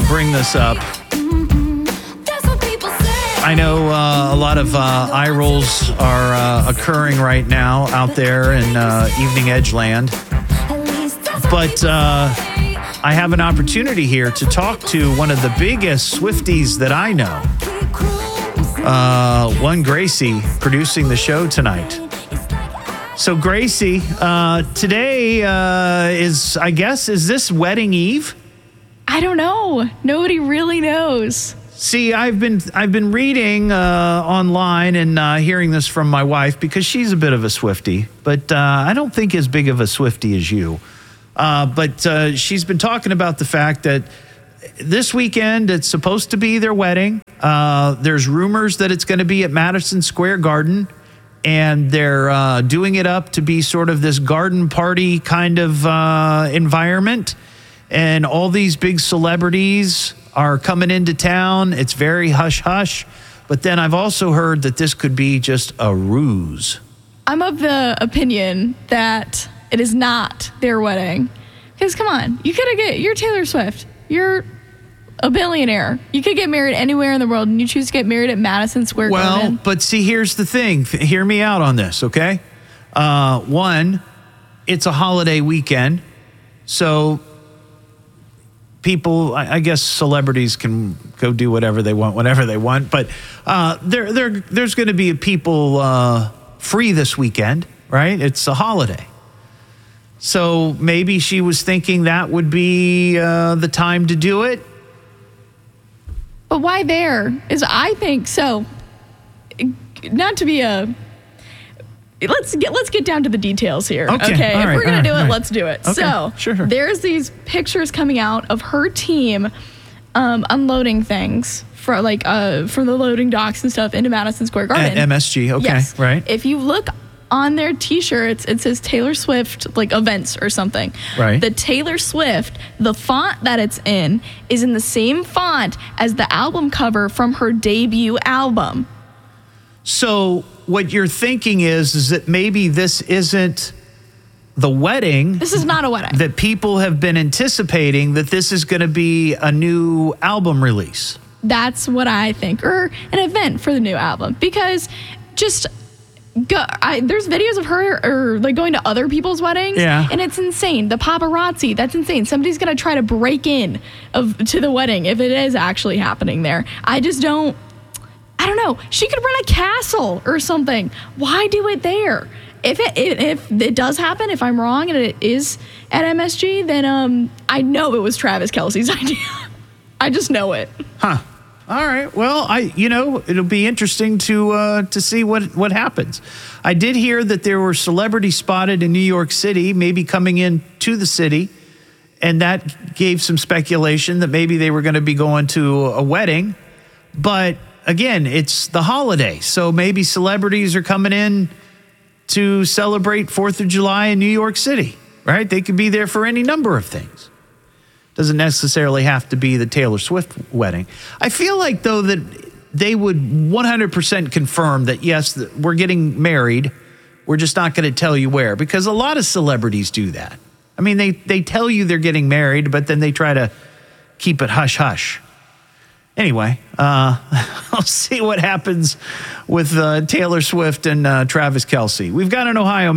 bring this up. I know a lot of eye rolls are occurring right now out there in Evening Edge land. But I have an opportunity here to talk to one of the biggest Swifties that I know. One Gracie producing the show tonight. So Gracie, today is this wedding eve? I don't know. Nobody really knows. See, I've been reading online and hearing this from my wife because she's a bit of a Swiftie, but I don't think as big of a Swiftie as you. But she's been talking about the fact that this weekend it's supposed to be their wedding. There's rumors that it's going to be at Madison Square Garden, and they're doing it up to be sort of this garden party kind of environment. And all these big celebrities are coming into town. It's very hush-hush. But then I've also heard that this could be just a ruse. I'm of the opinion that it is not their wedding. Because, come on, you're Taylor Swift. You're a billionaire. You could get married anywhere in the world, and you choose to get married at Madison Square Garden. Well, but see, here's the thing. Hear me out on this, okay? One, it's a holiday weekend, so people, I guess celebrities can go do whatever they want, whenever they want, but there's going to be people free this weekend, right? It's a holiday. So maybe she was thinking that would be the time to do it. But why there? I think so. Not to be a... Let's get down to the details here. Okay. If we're going to do it, let's do it. Okay, so sure. There's these pictures coming out of her team unloading things for the loading docks and stuff into Madison Square Garden. At MSG, okay, yes. Right. If you look on their T-shirts, it says Taylor Swift events or something. Right. The Taylor Swift, the font that it's in is in the same font as the album cover from her debut album. So what you're thinking is that maybe this isn't the wedding. This is not a wedding. That people have been anticipating that this is going to be a new album release. That's what I think, or an event for the new album. Because there's videos of her going to other people's weddings, and it's insane. The paparazzi, that's insane. Somebody's gonna try to break in to the wedding if it is actually happening there. I don't know. She could rent a castle or something. Why do it there? If it does happen, if I'm wrong and it is at MSG, then I know it was Travis Kelce's idea. I just know it. Huh. All right. Well, it'll be interesting to see what happens. I did hear that there were celebrities spotted in New York City, maybe coming in to the city, and that gave some speculation that maybe they were going to be going to a wedding. But again, it's the holiday, so maybe celebrities are coming in to celebrate 4th of July in New York City, right? They could be there for any number of things. Doesn't necessarily have to be the Taylor Swift wedding. I feel like, though, that they would 100% confirm that, yes, we're getting married. We're just not going to tell you where, because a lot of celebrities do that. I mean, they tell you they're getting married, but then they try to keep it hush-hush. Anyway, I'll see what happens with Taylor Swift and Travis Kelce. We've got an Ohio